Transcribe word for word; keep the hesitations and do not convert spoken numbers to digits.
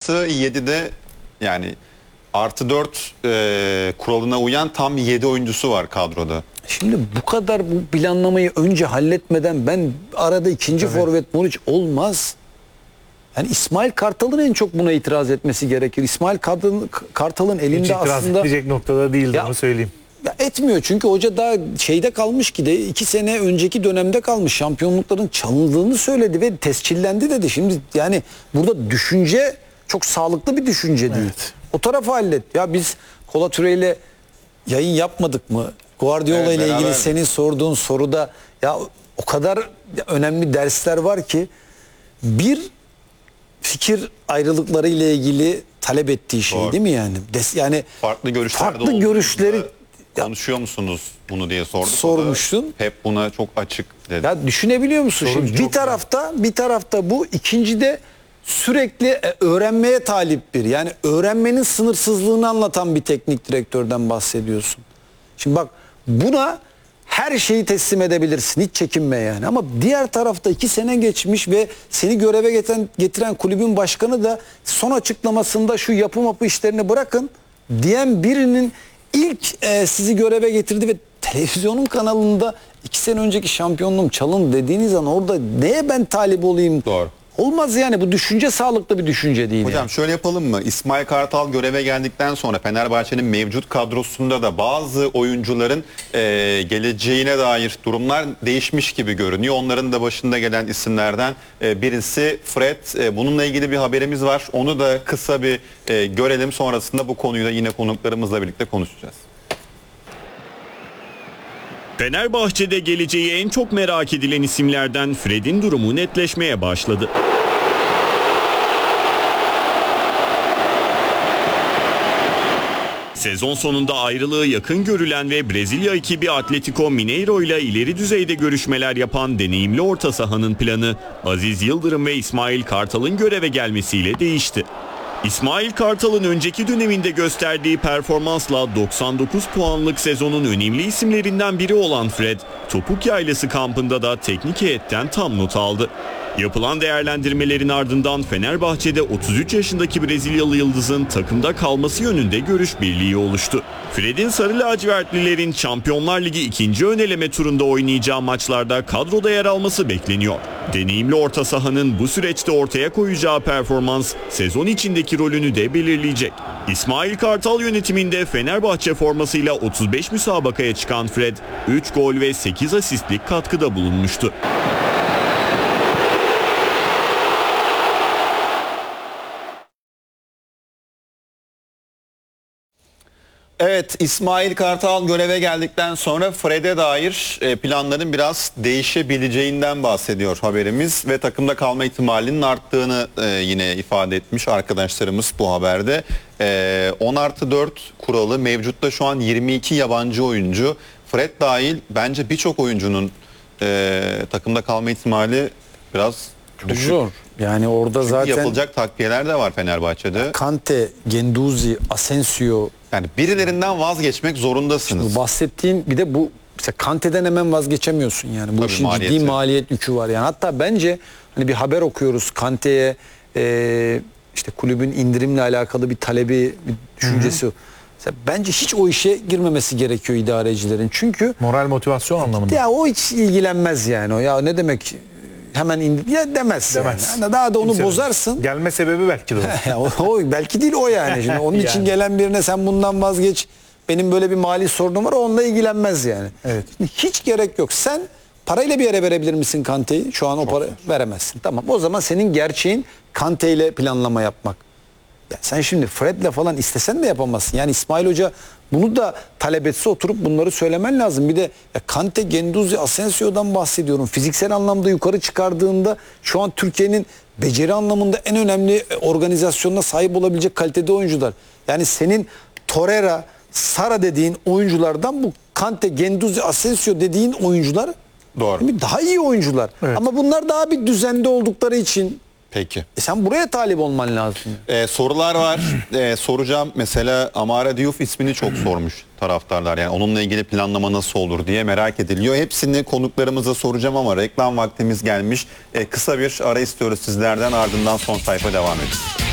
artı yedide yani artı dört e, kuralına uyan tam yedi oyuncusu var kadroda. Şimdi bu kadar bu planlamayı önce halletmeden ben arada ikinci evet. forvet Muriç olmaz. Yani İsmail Kartal'ın en çok buna itiraz etmesi gerekir. İsmail Kartal'ın Kartal'ın elinde hiç itiraz aslında edecek noktada değildi, ya, onu söyleyeyim. Ya etmiyor çünkü hoca daha şeyde kalmış ki de iki sene önceki dönemde kalmış. Şampiyonlukların çalındığını söyledi ve tescillendi dedi. Şimdi yani burada düşünce çok sağlıklı bir düşünce değil. Evet. O tarafı hallet. Ya biz Kola Türe'yle yayın yapmadık mı? Guardiola evet, ile ilgili beraber. Senin sorduğun soruda ya o kadar önemli dersler var ki bir fikir ayrılıkları ile ilgili talep ettiği şey doğru. Değil mi yani? Des, yani farklı görüşler farklı görüşleri konuşuyor musunuz bunu diye sorduk. Sormuştun. Hep buna çok açık dedi. Ya düşünebiliyor musun Sorun şimdi? Bir tarafta güzel. bir tarafta bu, ikincide sürekli öğrenmeye talip bir. Yani öğrenmenin sınırsızlığını anlatan bir teknik direktörden bahsediyorsun. Şimdi bak buna her şeyi teslim edebilirsin. Hiç çekinme yani. Ama diğer tarafta iki sene geçmiş ve seni göreve getiren, getiren kulübün başkanı da son açıklamasında şu yapı mapı işlerini bırakın diyen birinin ilk e, sizi göreve getirdi ve televizyonun kanalında iki sene önceki şampiyonluğum çalın dediğiniz an orada neye ben talip olayım? Doğru. Olmaz yani, bu düşünce sağlıklı bir düşünce değil. Hocam yani. Şöyle yapalım mı? İsmail Kartal göreve geldikten sonra Fenerbahçe'nin mevcut kadrosunda da bazı oyuncuların e, geleceğine dair durumlar değişmiş gibi görünüyor. Onların da başında gelen isimlerden e, birisi Fred. E, bununla ilgili bir haberimiz var. Onu da kısa bir e, görelim. Sonrasında bu konuyu da yine konuklarımızla birlikte konuşacağız. Fenerbahçe'de geleceği en çok merak edilen isimlerden Fred'in durumu netleşmeye başladı. Sezon sonunda ayrılığı yakın görülen ve Brezilya ekibi Atletico Mineiro ile ileri düzeyde görüşmeler yapan deneyimli orta sahanın planı Aziz Yıldırım ve İsmail Kartal'ın göreve gelmesiyle değişti. İsmail Kartal'ın önceki döneminde gösterdiği performansla doksan dokuz puanlık sezonun önemli isimlerinden biri olan Fred, Topuk Yaylası kampında da teknik heyetten tam not aldı. Yapılan değerlendirmelerin ardından Fenerbahçe'de otuz üç yaşındaki Brezilyalı yıldızın takımda kalması yönünde görüş birliği oluştu. Fred'in sarı lacivertlilerin Şampiyonlar Ligi ikinci öneleme turunda oynayacağı maçlarda kadroda yer alması bekleniyor. Deneyimli orta sahanın bu süreçte ortaya koyacağı performans sezon içindeki rolünü de belirleyecek. İsmail Kartal yönetiminde Fenerbahçe formasıyla otuz beş müsabakaya çıkan Fred, üç gol ve sekiz asistlik katkıda bulunmuştu. Evet, İsmail Kartal göreve geldikten sonra Fred'e dair planların biraz değişebileceğinden bahsediyor haberimiz ve takımda kalma ihtimalinin arttığını yine ifade etmiş arkadaşlarımız bu haberde. on artı dört kuralı mevcutta şu an yirmi iki yabancı oyuncu. Fred dahil bence birçok oyuncunun takımda kalma ihtimali biraz düşük. Zor. Yani orada Çünkü zaten yapılacak takviyeler de var Fenerbahçe'de. Kante, Genduzi, Asensio. Yani birilerinden vazgeçmek zorundasınız. Şimdi bahsettiğin bir de bu, mesela Kante'den hemen vazgeçemiyorsun yani. Bu Tabii işin maliyeti. ciddi maliyet yükü var yani. Hatta bence hani bir haber okuyoruz, Kante'ye e, işte kulübün indirimle alakalı bir talebi, bir düşüncesi. Hı hı. Mesela bence hiç o işe girmemesi gerekiyor idarecilerin. Çünkü moral motivasyon anlamında. Ya o hiç ilgilenmez yani o. Ya ne demek hemen indir ya demez. demez. Yani. Daha da onu Kimse bozarsın. Gelme sebebi belki de o. o, o belki değil o yani. Şimdi onun yani. için gelen birine sen bundan vazgeç, benim böyle bir mali sorunum var, onunla ilgilenmez yani. Evet. Hiç gerek yok. Sen parayla bir yere verebilir misin Kante'yi? Şu an o para veremezsin. Tamam. O zaman senin gerçeğin Kante ile planlama yapmak. Ya sen şimdi Fred'le falan istesen de yapamazsın. Yani İsmail Hoca bunu da talep etse oturup bunları söylemen lazım. Bir de ya Kante, Genduzi, Asensio'dan bahsediyorum. Fiziksel anlamda yukarı çıkardığında şu an Türkiye'nin beceri anlamında en önemli organizasyonuna sahip olabilecek kalitede oyuncular. Yani senin Torreira, Sara dediğin oyunculardan bu Kante, Genduzi, Asensio dediğin oyuncular doğru. Daha iyi oyuncular. Evet. Ama bunlar daha bir düzende oldukları için. Peki. E sen buraya talip olman lazım. Ee, sorular var. Ee, soracağım. Mesela Amara Diouf ismini çok sormuş taraftarlar. Yani onunla ilgili planlama nasıl olur diye merak ediliyor. Hepsini konuklarımıza soracağım ama reklam vaktimiz gelmiş. Ee, kısa bir ara istiyoruz sizlerden, ardından son sayfa devam edeceğiz.